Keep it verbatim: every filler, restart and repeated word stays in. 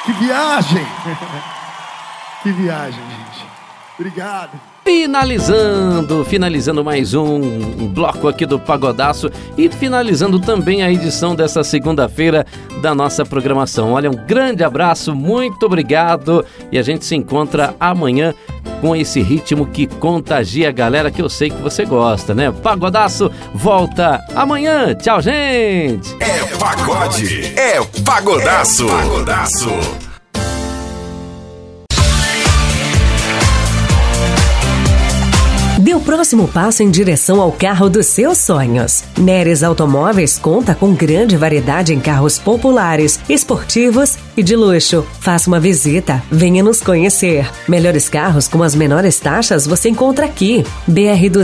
Que viagem! Que viagem, gente. Obrigado. Finalizando, finalizando mais um, um bloco aqui do Pagodaço e finalizando também a edição dessa segunda-feira da nossa programação. Olha, um grande abraço, muito obrigado e a gente se encontra amanhã com esse ritmo que contagia a galera que eu sei que você gosta, né? Pagodaço volta amanhã. Tchau, gente! É pagode, é pagodaço. É pagodaço. Dê o próximo passo em direção ao carro dos seus sonhos. Neres Automóveis conta com grande variedade em carros populares, esportivos e de luxo. Faça uma visita, venha nos conhecer. Melhores carros com as menores taxas você encontra aqui. B R